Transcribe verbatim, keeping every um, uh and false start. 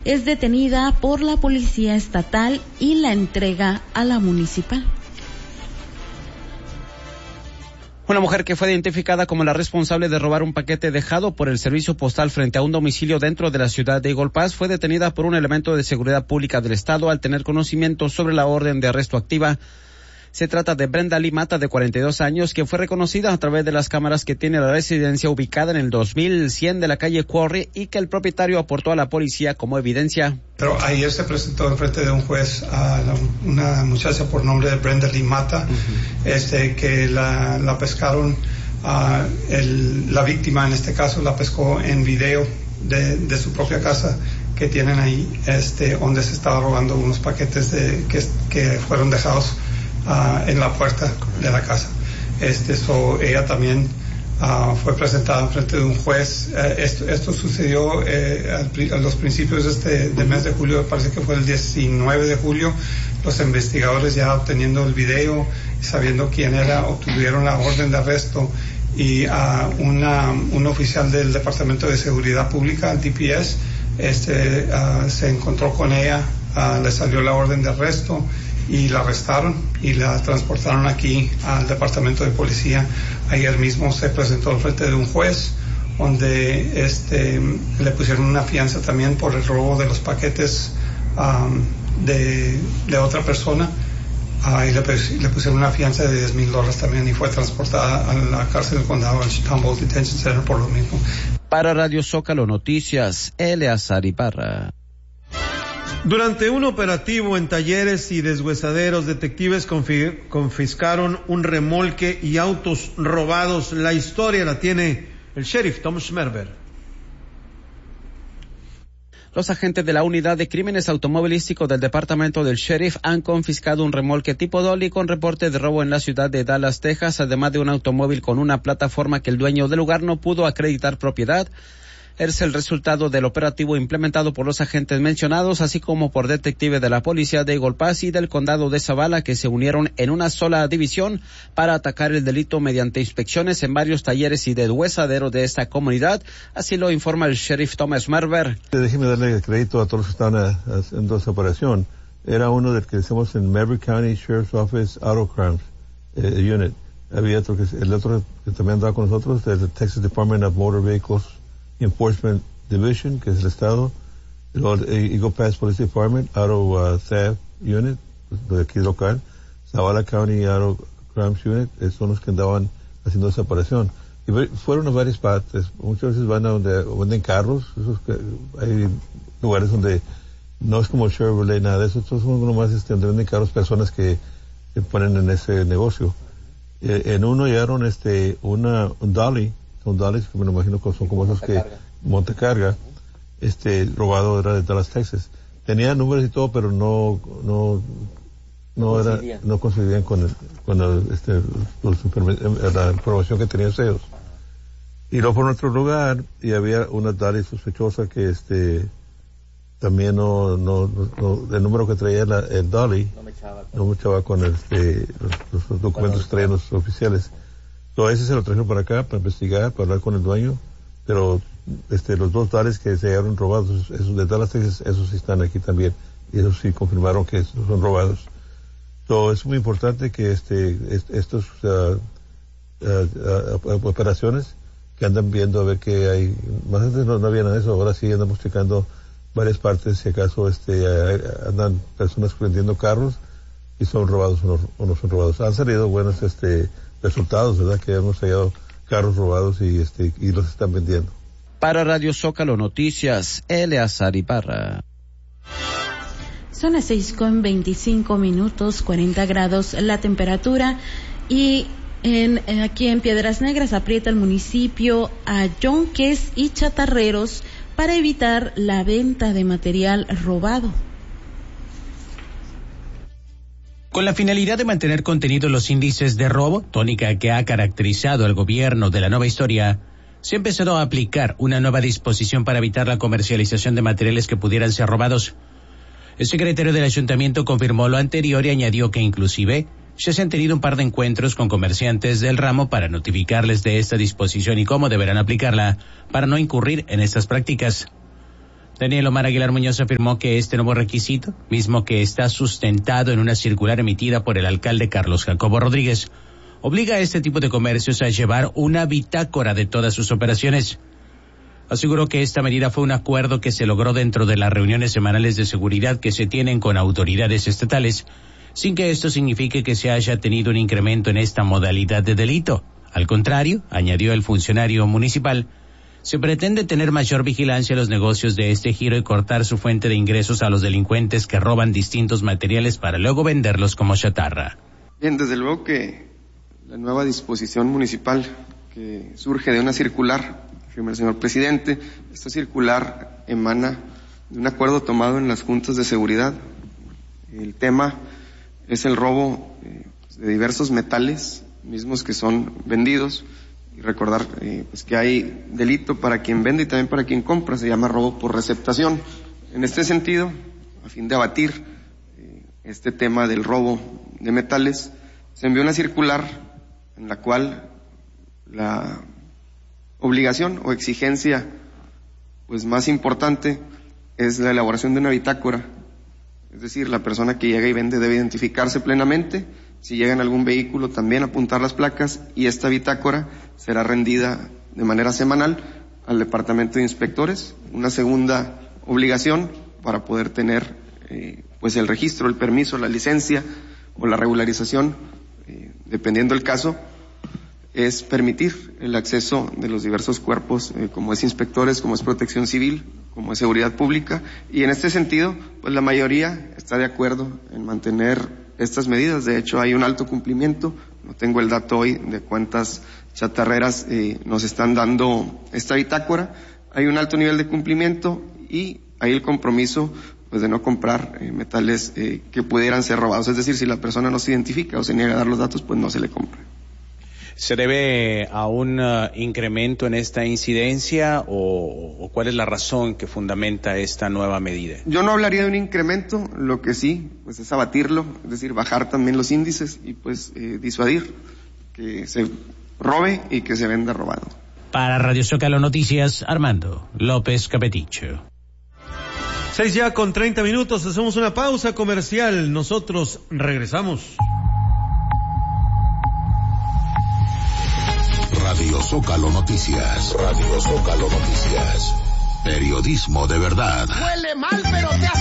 es detenida por la policía estatal y la entrega a la municipal. Una mujer que fue identificada como la responsable de robar un paquete dejado por el servicio postal frente a un domicilio dentro de la ciudad de Eagle Pass fue detenida por un elemento de seguridad pública del estado al tener conocimiento sobre la orden de arresto activa. Se trata de Brenda Lee Mata, de cuarenta y dos años, que fue reconocida a través de las cámaras que tiene la residencia ubicada en el dos mil cien de la calle Quarry y que el propietario aportó a la policía como evidencia. Pero ayer se presentó en frente de un juez a la, una muchacha por nombre de Brenda Lee Mata, uh-huh. este, que la, la pescaron, uh, el, la víctima en este caso la pescó en video de, de su propia casa que tienen ahí, este, donde se estaba robando unos paquetes de, que, que fueron dejados Uh, en la puerta de la casa. Este, so, ella también uh, fue presentada en frente de un juez. Uh, esto, esto sucedió eh, al, a los principios de este de mes de julio, parece que fue el diecinueve de julio. Los investigadores, ya obteniendo el video, sabiendo quién era, obtuvieron la orden de arresto y uh, una, un oficial del Departamento de Seguridad Pública, el D P S, este, uh, se encontró con ella, uh, le salió la orden de arresto y la arrestaron y la transportaron aquí al departamento de policía. Ayer mismo se presentó al frente de un juez donde este, le pusieron una fianza también por el robo de los paquetes um, de, de otra persona uh, y le, le pusieron una fianza de diez mil dólares también y fue transportada a la cárcel del condado, al Humboldt Detention Center, por lo mismo. Para Radio Zócalo Noticias, Eleazar Ibarra. Durante un operativo en Talleres y Deshuesaderos, detectives confi- confiscaron un remolque y autos robados. La historia la tiene el sheriff Tom Schmerber. Los agentes de la Unidad de Crímenes Automovilísticos del Departamento del Sheriff han confiscado un remolque tipo Dolly con reporte de robo en la ciudad de Dallas, Texas, además de un automóvil con una plataforma que el dueño del lugar no pudo acreditar propiedad. Es el resultado del operativo implementado por los agentes mencionados, así como por detectives de la policía de Eagle Pass y del condado de Zavala, que se unieron en una sola división para atacar el delito mediante inspecciones en varios talleres y deshuesaderos de esta comunidad. Así lo informa el sheriff Thomas Merver. Déjeme darle crédito a todos los que estaban haciendo esa operación. Era uno del que decimos en Maverick County Sheriff's Office Auto Crimes eh, Unit. Había otro que, el otro que también andaba con nosotros, el Texas Department of Motor Vehicles Enforcement Division, que es el estado, el Eagle Pass Police Department, Auto uh, Theft Unit, de aquí local, Zavala County Auto Crimes Unit, son los que andaban haciendo esa operación. Y fueron a varias partes, muchas veces van a donde venden carros, esos que, hay lugares donde no es como Chevrolet, nada de eso, estos son nomás este, donde venden carros personas que se ponen en ese negocio. Eh, en uno llegaron este, una, un dolly, son dollies que me lo imagino que son como esos que montecarga, este, robado era de Dallas, Texas. Tenía números y todo, pero no, no, no era, no coincidían con el, con el, este, los, la información que tenían ellos. Y luego fueron a otro lugar y había una dolly sospechosa que este, también no, no, no, el número que traía la, el dolly no me echaba, no me echaba con el, este, los, los documentos que traían los oficiales. So, ese se lo trajeron para acá para investigar, para hablar con el dueño, pero este, los dos dollies que se hallaron robados, esos de Dallas, Texas, esos sí están aquí también, y esos sí confirmaron que esos son robados. So, es muy importante que este, est, estos uh, uh, uh, operaciones que andan viendo a ver que hay, más antes no, no había nada de eso, ahora sí andamos checando varias partes, si acaso este, uh, andan personas vendiendo carros y son robados o no, o no son robados. Han salido buenos este resultados, ¿verdad? Que hemos hallado carros robados y este y los están vendiendo. Para Radio Zócalo Noticias, Eleazar Ibarra. Son las seis con veinticinco minutos, cuarenta grados la temperatura y en, aquí en Piedras Negras aprieta el municipio a yonques y chatarreros para evitar la venta de material robado. Con la finalidad de mantener contenidos los índices de robo, tónica que ha caracterizado al gobierno de la nueva historia, se ha empezado a aplicar una nueva disposición para evitar la comercialización de materiales que pudieran ser robados. El secretario del ayuntamiento confirmó lo anterior y añadió que inclusive ya se han tenido un par de encuentros con comerciantes del ramo para notificarles de esta disposición y cómo deberán aplicarla para no incurrir en estas prácticas. Daniel Omar Aguilar Muñoz afirmó que este nuevo requisito, mismo que está sustentado en una circular emitida por el alcalde Carlos Jacobo Rodríguez, obliga a este tipo de comercios a llevar una bitácora de todas sus operaciones. Aseguró que esta medida fue un acuerdo que se logró dentro de las reuniones semanales de seguridad que se tienen con autoridades estatales, sin que esto signifique que se haya tenido un incremento en esta modalidad de delito. Al contrario, añadió el funcionario municipal, se pretende tener mayor vigilancia a los negocios de este giro y cortar su fuente de ingresos a los delincuentes que roban distintos materiales para luego venderlos como chatarra. Bien, desde luego que la nueva disposición municipal que surge de una circular, firma el señor presidente, esta circular emana de un acuerdo tomado en las juntas de seguridad. El tema es el robo eh, de diversos metales, mismos que son vendidos. Y recordar eh, pues que hay delito para quien vende y también para quien compra, se llama robo por receptación. En este sentido, a fin de abatir eh, este tema del robo de metales, se envió una circular en la cual la obligación o exigencia pues más importante es la elaboración de una bitácora, es decir, la persona que llega y vende debe identificarse plenamente. Si llega en algún vehículo, también apuntar las placas, y esta bitácora será rendida de manera semanal al Departamento de Inspectores. Una segunda obligación para poder tener eh, pues el registro, el permiso, la licencia o la regularización, eh, dependiendo del caso, es permitir el acceso de los diversos cuerpos, eh, como es inspectores, como es protección civil, como es seguridad pública, y en este sentido, pues la mayoría está de acuerdo en mantener estas medidas. De hecho, hay un alto cumplimiento. No tengo el dato hoy de cuántas chatarreras eh, nos están dando esta bitácora. Hay un alto nivel de cumplimiento y hay el compromiso pues de no comprar eh, metales eh, que pudieran ser robados. Es decir, si la persona no se identifica o se niega a dar los datos, pues no se le compra. ¿Se debe a un uh, incremento en esta incidencia o, o cuál es la razón que fundamenta esta nueva medida? Yo no hablaría de un incremento, lo que sí, pues es abatirlo, es decir, bajar también los índices y pues eh, disuadir que se robe y que se venda robado. Para Radio Zócalo Noticias, Armando López Capeticho. Seis ya con treinta minutos, hacemos una pausa comercial, nosotros regresamos. Radio Zócalo Noticias. Radio Zócalo Noticias. Periodismo de verdad. Huele mal, pero te